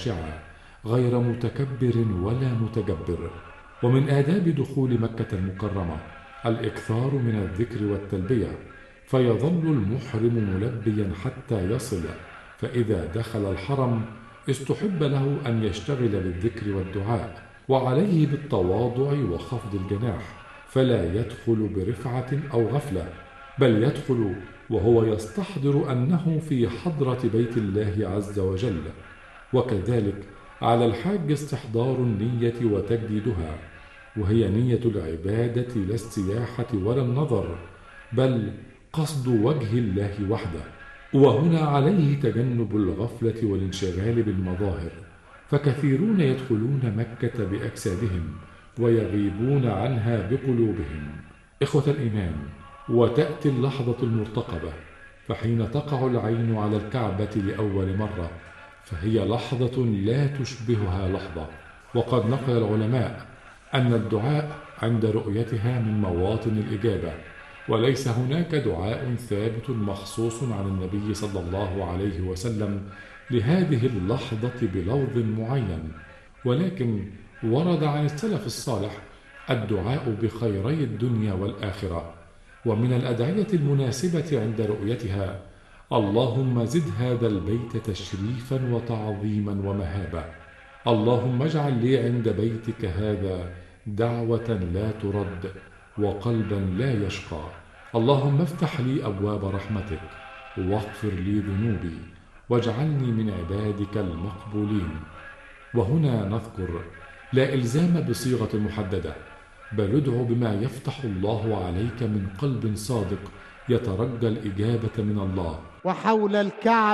خاشعا غير متكبر ولا متجبر. ومن آداب دخول مكة المكرمة الإكثار من الذكر والتلبية، فيظل المحرم ملبيا حتى يصل، فإذا دخل الحرم استحب له أن يشتغل بالذكر والدعاء، وعليه بالتواضع وخفض الجناح، فلا يدخل برفعة أو غفلة، بل يدخل وهو يستحضر أنه في حضرة بيت الله عز وجل. وكذلك على الحاج استحضار النية وتجديدها، وهي نية العبادة لا السياحة ولا النظر، بل قصد وجه الله وحده. وهنا عليه تجنب الغفلة والانشغال بالمظاهر، فكثيرون يدخلون مكة بأجسادهم ويغيبون عنها بقلوبهم. إخوة الإيمان، وتأتي اللحظة المرتقبة، فحين تقع العين على الكعبة لأول مرة فهي لحظة لا تشبهها لحظة. وقد نقل العلماء أن الدعاء عند رؤيتها من مواطن الإجابة، وليس هناك دعاء ثابت مخصوص عن النبي صلى الله عليه وسلم لهذه اللحظة بلفظ معين، ولكن ورد عن السلف الصالح الدعاء بخيري الدنيا والآخرة. ومن الأدعية المناسبة عند رؤيتها: اللهم زد هذا البيت تشريفا وتعظيما ومهابة، اللهم اجعل لي عند بيتك هذا دعوة لا ترد وقلبا لا يشقى، اللهم افتح لي أبواب رحمتك واغفر لي ذنوبي واجعلني من عبادك المقبولين. وهنا نذكر لا إلزام بصيغة محددة، بل ادع بما يفتح الله عليك من قلب صادق يترجى الإجابة من الله. وحول الكعبة